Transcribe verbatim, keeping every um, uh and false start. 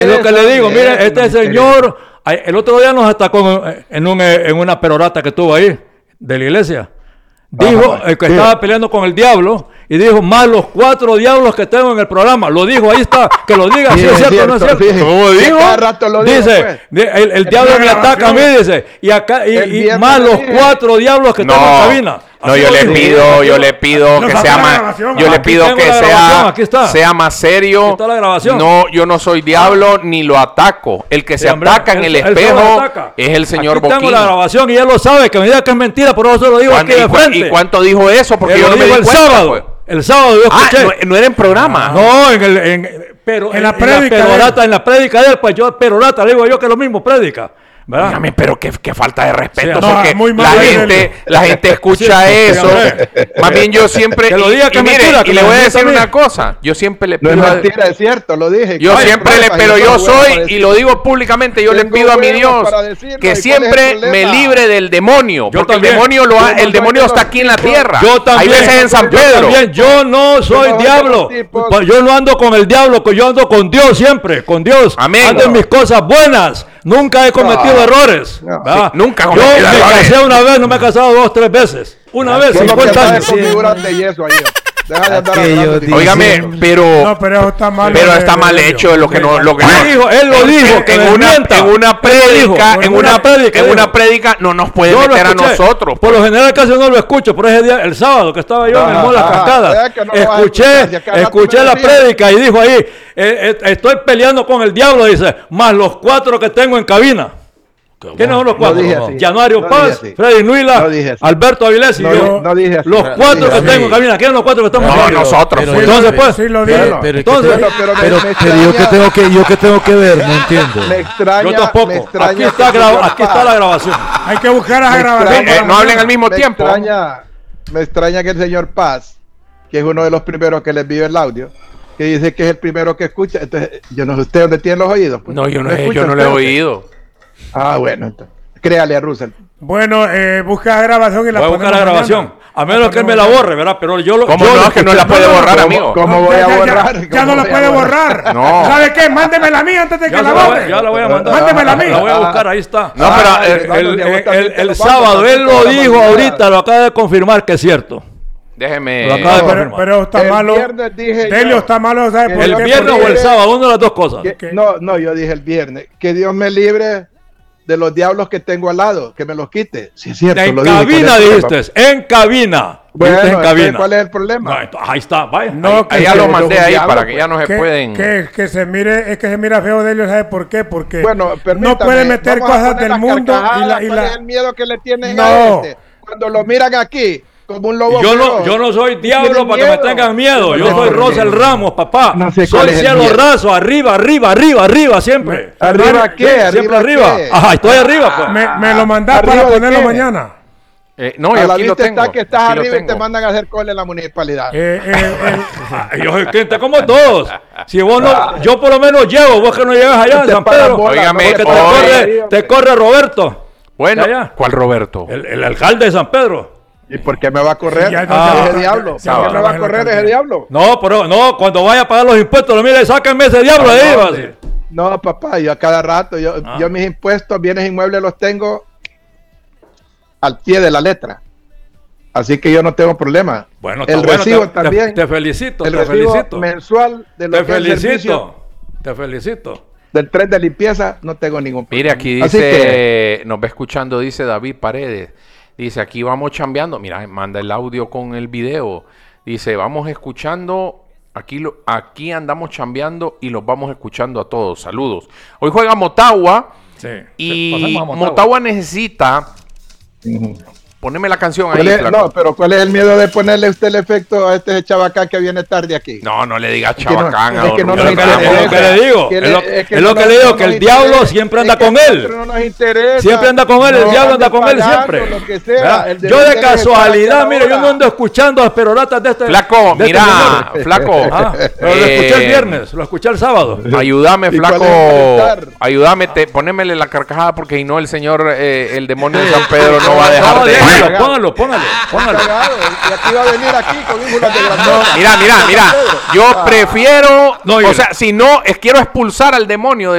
Es lo que le digo, miren, este señor, el otro día nos atacó en, un, en una perorata que tuvo ahí, de la iglesia. Dijo el que estaba peleando con el diablo y dijo, más los cuatro diablos que tengo en el programa. Lo dijo, ahí está, que lo diga, si es cierto o no es cierto. ¿Cómo dijo? Dice, el, el diablo me ataca a mí, dice, y acá y, y más los cuatro diablos que tengo en cabina. No, yo le pido, yo le pido que sea más, yo le pido que sea, sea más serio. No, yo no soy diablo ni lo ataco. El que se ataca en el espejo es el señor Boquín. Tengo la grabación y él lo sabe, que me diga que es mentira, por eso se lo digo aquí de frente. ¿Y cuánto dijo eso? Porque yo no me di cuenta. El sábado, el sábado yo escuché. Ah, no, no era en programa. No, en el, en, pero en la prédica, en la prédica de él, pues yo perorata, le digo yo que lo mismo prédica. Dígame, pero qué, qué falta de respeto, sí, porque no, la gente, la gente escucha sí, eso. Más bien yo siempre, que lo diga que y, y, mire, mentira, y le voy a decir una cosa, yo siempre le pido, no es mentira, es cierto, lo dije. Yo Ay, siempre le, pero yo soy, y lo digo públicamente, yo le pido a mi Dios que siempre me libre del demonio, yo porque también. el demonio lo ha, el demonio está aquí en la tierra. Yo también, hay veces en San Pedro. Yo, también, yo no soy yo diablo, yo no ando con el diablo, yo ando con Dios siempre, con Dios. Amén. Ando en mis cosas buenas. Nunca he cometido no, errores. No, sí, nunca Yo me errores. casé una vez, no me he casado dos, tres veces. Una vez, cincuenta años. Sí. De yeso ahí. Deja de andar hablando, Óigame, pero, no, pero está mal, pero está mal hecho lo que no, lo que no. Dijo, él lo dijo, en, en una, en una prédica, en una prédica, en una prédica no nos puede yo meter a nosotros. Por lo general casi no lo escucho, pero ese día, el sábado que estaba yo ah, en el Mola Cascada, no escuché, escuché la prédica y dijo ahí, eh, eh, estoy peleando con el diablo, dice, más los cuatro que tengo en cabina. ¿Quiénes son los cuatro? No Januario no Paz, Freddy Nuila, no Alberto Avilés y no, yo. No dije así. Los no, cuatro que tengo en cabina. ¿Quiénes son los cuatro que estamos en cabina? No, nosotros. Pero, entonces, pues. Sí, lo dije. Pero, entonces, pero, pero, pero, me, me pero yo que tengo que yo que tengo que ver, no entiendo. Me extraña. Yo tampoco. Me extraña aquí está, gra aquí está la grabación. Hay que buscar a grabación. Eh, no hablen al mismo me tiempo. Extraña, me extraña que el señor Paz, que es uno de los primeros que les envió el audio, que dice que es el primero que escucha. Entonces, yo no sé usted dónde tiene los oídos. Pues, no, yo no, he, yo no le he oído. Ah, bueno, entonces. Créale a Russell. Bueno, eh, busca la grabación y la voy a buscar la grabación. Mañana. A menos que él me la borre, ¿verdad? Pero yo lo. ¿Cómo yo no? lo Que no la puede borrar, amigo. ¿Cómo, cómo voy a borrar? Ya, ya no la puede borrar. No. ¿Sabe qué? Mándemela a mí antes de que ya la borre. Ya la voy a mandar. Mándemela a mí. La voy a buscar, ahí está. No, pero el, el, el, el, el sábado él lo dijo ahorita, lo acaba de confirmar que es cierto. Déjeme. Lo acaba de pero, confirmar. pero está el malo. Delio está malo, ¿sabe por El qué? viernes o el sábado, una de las dos cosas. Que, no, no, yo dije el viernes. Que Dios me libre de los diablos que tengo al lado, que me los quite. Sí, es cierto. En lo cabina dije, dijiste, en cabina. Bueno, en cabina. ¿cuál es el problema? No, ahí está, vaya. No, ahí, ya lo mandé ahí diablo, para que ya no se que, pueden. Que, que se mire, es que se mira feo Delio, ¿sabe por qué? Porque bueno, no puede meter cosas del mundo y la, y ¿cuál la... es el miedo que le tienen no. a este? Cuando lo miran aquí como un lobo. Yo no, yo no soy diablo para miedo? que me tengan miedo. Yo no, soy Rosel Ramos, papá. No sé soy cielo raso, arriba, arriba, arriba, arriba, siempre. ¿Arriba qué? ¿Arriba siempre arriba. Qué? Ajá, estoy arriba, pues. Me, me lo mandás para ponerlo qué? mañana. Eh, no, a yo la aquí vista lo tengo. Está que estás aquí arriba y te mandan a hacer cole en la municipalidad. Eh, eh, eh. Yo soy cliente como todos. Si vos no, yo por lo menos llego, vos que no llegas allá en San Pedro. Óigame, te, corre, te corre Roberto. Bueno, ¿cuál Roberto? El, el alcalde de San Pedro. ¿Y por qué me va a correr? Sí, ya, ah, ese ya, diablo. ya, ¿Por ya, qué me va a correr ese diablo? No, pero no, cuando vaya a pagar los impuestos, lo mire, sáquenme ese diablo no, ahí. No, así. no, papá, yo a cada rato, yo, ah. yo mis impuestos, bienes inmuebles los tengo al pie de la letra. Así que yo no tengo problema. Bueno, el bueno, recibo te, también. Te, te felicito, el te recibo felicito. mensual de lo te que felicito, es el servicio. Te felicito. Del tren de limpieza no tengo ningún problema. Mire, aquí dice, que, nos va escuchando, dice David Paredes. Dice, aquí vamos chambeando. Mira, manda el audio con el video. Dice, vamos escuchando. Aquí, lo, aquí andamos chambeando y los vamos escuchando a todos. Saludos. Hoy juega Motagua. Sí. Y Motagua. Motagua necesita... Uh-huh. Poneme la canción ahí. Es, no, pero ¿cuál es el miedo de ponerle usted el efecto a este chabacán que viene tarde aquí? No, no le digas chabacán. Es que no, es lo que le digo. Es lo que, es lo que le digo, que el diablo siempre anda con él. No nos interesa. Siempre anda con él, el diablo anda con él siempre. Lo que sea, el yo de casualidad, mire, yo no ando escuchando las peroratas de este. Flaco, de mira, este flaco. Ah, pero eh, lo escuché el viernes, lo escuché el sábado. Ayúdame, flaco. Ayúdame, te, ponémele la carcajada porque si no el señor, eh, el demonio de San Pedro no va a dejar de. Póngalo, póngalo. Póngalo, póngalo. Y aquí va a venir aquí con ínfulas de grandón. Mira, mira, mira. Yo prefiero, no, o sea, si no, es quiero expulsar al demonio de